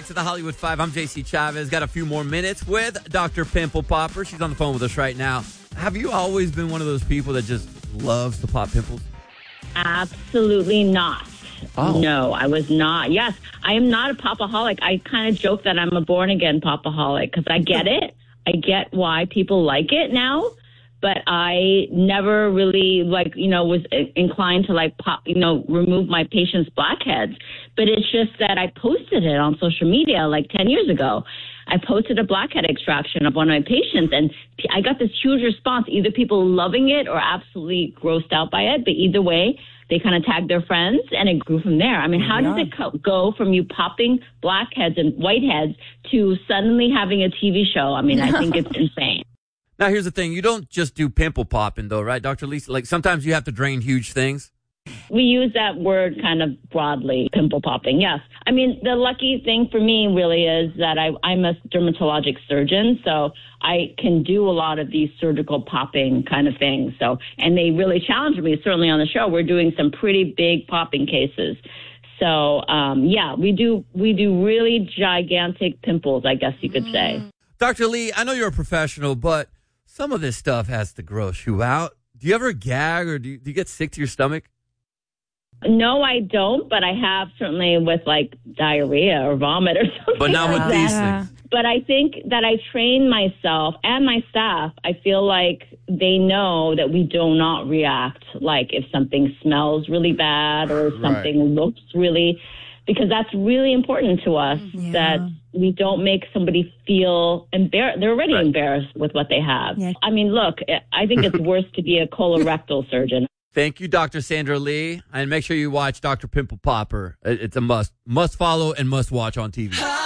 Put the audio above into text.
to the Hollywood Five. I'm JC Chavez. Got a few more minutes with Dr. Pimple Popper. She's on the phone with us right now. Have you always been one of those people that just loves to pop pimples? Absolutely not. Oh. No, I was not. Yes, I am not a popaholic. I kind of joke that I'm a born-again popaholic because I get it. I get why people like it now. But I never really, was inclined to, remove my patients' blackheads. But it's just that I posted it on social media 10 years ago. I posted a blackhead extraction of one of my patients, and I got this huge response, either people loving it or absolutely grossed out by it. But either way, they kind of tagged their friends, and it grew from there. I mean, how does it go from you popping blackheads and whiteheads to suddenly having a TV show? I mean, I think it's insane. Now, here's the thing. You don't just do pimple popping, though, right, Dr. Lisa? Sometimes you have to drain huge things. We use that word kind of broadly, pimple popping, yes. I mean, the lucky thing for me really is that I'm a dermatologic surgeon, so I can do a lot of these surgical popping kind of things. So, and they really challenge me, certainly on the show. We're doing some pretty big popping cases. So, we do really gigantic pimples, I guess you could say. Dr. Lee, I know you're a professional, but some of this stuff has to gross you out. Do you ever gag or do you get sick to your stomach? No, I don't, but I have certainly with diarrhea or vomit or something. But not with these things. But I think that I train myself and my staff. I feel like they know that we do not react if something smells really bad or something looks really, because that's really important to us that we don't make somebody feel embarrassed. They're already embarrassed with what they have. Yeah. I mean, look, I think it's worse to be a colorectal surgeon. Thank you, Dr. Sandra Lee. And make sure you watch Dr. Pimple Popper. It's a must follow and must watch on TV.